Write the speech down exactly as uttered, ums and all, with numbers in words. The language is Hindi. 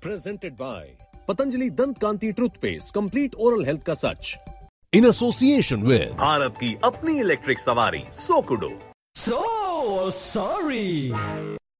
Presented by Patanjali Dant Kanti Toothpaste, complete oral health का सच. In association with भारत की अपनी इलेक्ट्रिक सवारी सोकुडो. So sorry.